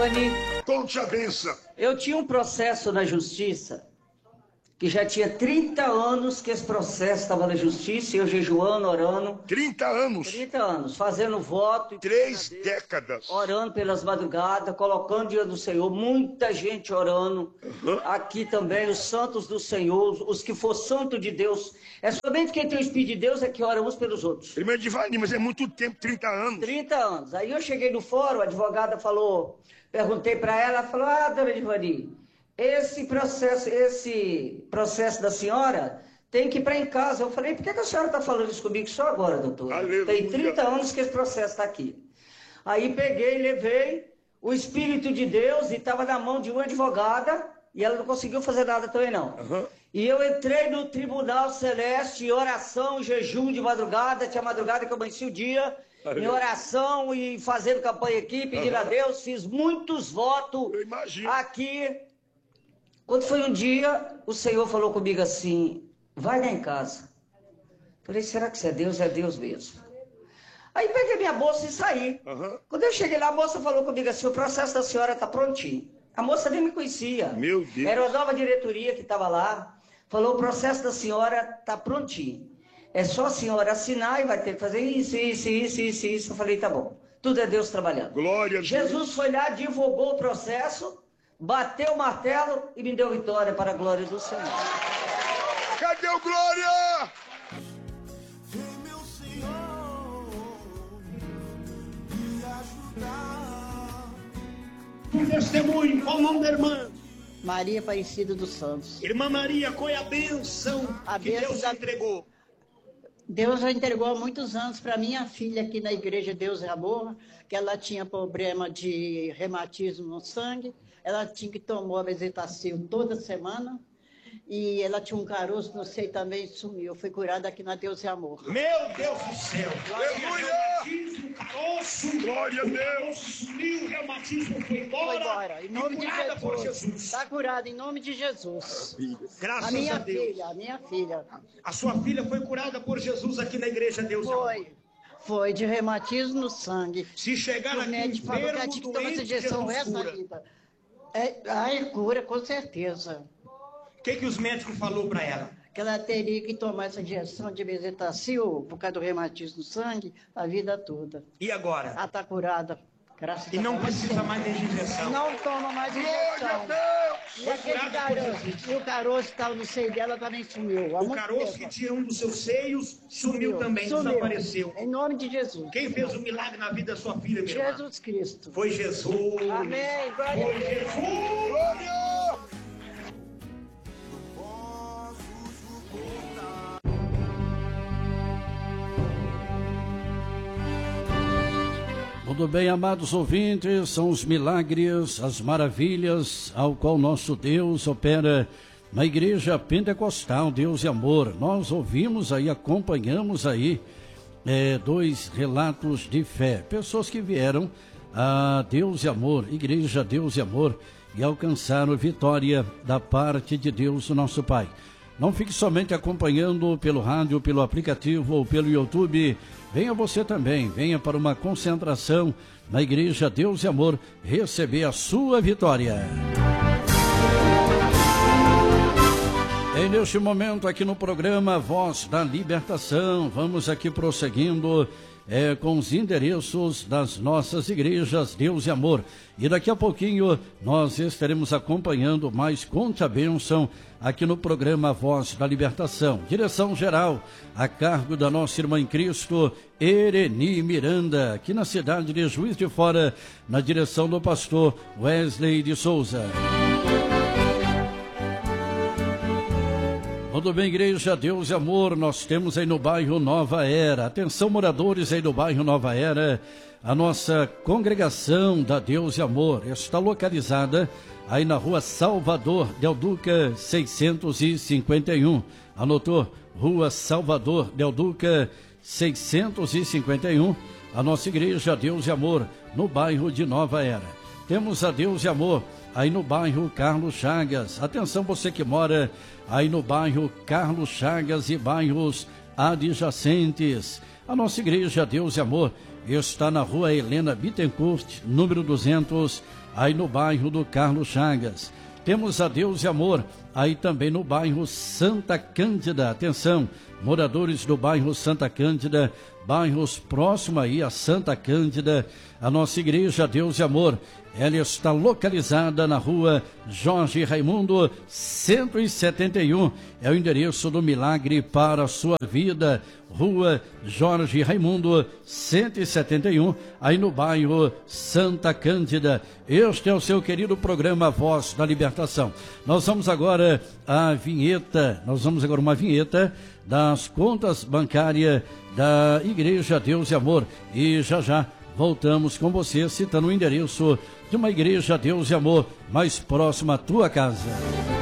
Ivani. Conte a benção. Eu tinha um processo na justiça, que já tinha 30 anos que esse processo estava na justiça, e eu jejuando, orando. 30 anos? 30 anos, fazendo voto. 3 décadas. Orando pelas madrugadas, colocando diante do Senhor, muita gente orando. Aqui também, os santos do Senhor, os que for santo de Deus. É somente quem tem o Espírito de Deus é que ora uns pelos outros. Irmã Edivani, mas é muito tempo, 30 anos. 30 anos. Aí eu cheguei no fórum, a advogada falou, perguntei para ela, ela falou, dona Edivani, esse processo da senhora tem que ir para em casa. Eu falei, por que a senhora está falando isso comigo só agora, doutor? Aleluia. Tem 30 anos que esse processo está aqui. Aí peguei, levei o Espírito de Deus e estava na mão de uma advogada e ela não conseguiu fazer nada também não. E eu entrei no Tribunal Celeste em oração, jejum de madrugada, tinha madrugada que eu amanheci o dia, em oração e fazendo campanha aqui, pedindo a Deus, fiz muitos votos aqui. Quando foi um dia, o Senhor falou comigo assim, vai lá em casa. Falei, será que isso é Deus? É Deus mesmo. Aí peguei minha bolsa e saí. Quando eu cheguei lá, a moça falou comigo assim, o processo da senhora está prontinho. A moça nem me conhecia. Meu Deus. Era uma nova diretoria que estava lá. Falou, o processo da senhora está prontinho. É só a senhora assinar e vai ter que fazer isso. Eu falei, tá bom. Tudo é Deus trabalhando. Glória a Deus. Jesus foi lá, divulgou o processo, bateu o martelo e me deu vitória para a glória do Senhor. Cadê o Glória? Vem, meu Senhor, me ajudar. Um testemunho, qual o nome da irmã? Maria Aparecida dos Santos. Irmã Maria, qual é a bênção que Deus entregou? Deus já entregou há muitos anos para minha filha aqui na igreja Deus é Amor, que ela tinha problema de reumatismo no sangue, ela tinha que tomar bezetacil toda semana, e ela tinha um caroço, não sei, também sumiu. Foi curada aqui na Deus é Amor. Meu Deus do céu! Aleluia! Caroço! Glória a Deus! Sumiu, o reumatismo foi embora. Foi embora, em nome de curada por Jesus. Está curada em nome de Jesus. Graças A minha a Deus. filha, a minha filha. A sua filha foi curada por Jesus aqui na igreja Deus é Amor. Foi de reumatismo no sangue. Se chegar o aqui médico falou que ela tinha que tomar essa injeção o resto da vida. É cura, com certeza. O que os médicos falaram para ela? Que ela teria que tomar essa injeção de bezetacil por causa do reumatismo no sangue a vida toda. E agora? Ela está curada. Graças a Deus. E não precisa mais de injeção. Não toma mais injeção. E aquele caroço, e o caroço que estava no seio dela também sumiu. O caroço que tinha um dos seus seios sumiu também, desapareceu. Em nome de Jesus. Quem fez o milagre na vida da sua filha, meu irmão? Jesus Cristo. Foi Jesus. Amém. Glória Foi Jesus. Glória. Tudo bem, amados ouvintes, são os milagres, as maravilhas ao qual nosso Deus opera na Igreja Pentecostal Deus e Amor. Nós ouvimos aí, acompanhamos aí dois relatos de fé, pessoas que vieram a Deus e Amor, Igreja Deus e Amor, e alcançaram vitória da parte de Deus, o nosso Pai. Não fique somente acompanhando pelo rádio, pelo aplicativo ou pelo YouTube. Venha você também, venha para uma concentração na Igreja Deus e Amor receber a sua vitória. E neste momento aqui no programa Voz da Libertação, vamos aqui prosseguindo com os endereços das nossas igrejas Deus e Amor. E daqui a pouquinho nós estaremos acompanhando mais Conte a Bênção aqui no programa Voz da Libertação. Direção geral a cargo da nossa irmã em Cristo, Ereni Miranda, aqui na cidade de Juiz de Fora, na direção do pastor Wesley de Souza. Tudo bem, Igreja Deus e Amor, nós temos aí no bairro Nova Era. Atenção, moradores aí do bairro Nova Era, a nossa congregação da Deus e Amor está localizada aí na rua Salvador Del Duca 651. Anotou? Rua Salvador Del Duca 651. A nossa Igreja Deus e Amor no bairro de Nova Era. Temos a Deus e Amor aí no bairro Carlos Chagas. Atenção, você que mora aí no bairro Carlos Chagas e bairros adjacentes. A nossa igreja Deus e Amor está na rua Helena Bittencourt, número 200, aí no bairro do Carlos Chagas. Temos a Deus e Amor aí também no bairro Santa Cândida. Atenção, moradores do bairro Santa Cândida, bairros próximos aí a Santa Cândida, a nossa igreja Deus e Amor, ela está localizada na rua Jorge Raimundo 171, é o endereço do milagre para a sua vida, rua Jorge Raimundo 171, aí no bairro Santa Cândida. Este é o seu querido programa Voz da Libertação. Nós vamos agora uma vinheta das contas bancárias da Igreja Deus e Amor, e já voltamos com você citando o endereço de uma Igreja Deus e Amor mais próxima à tua casa.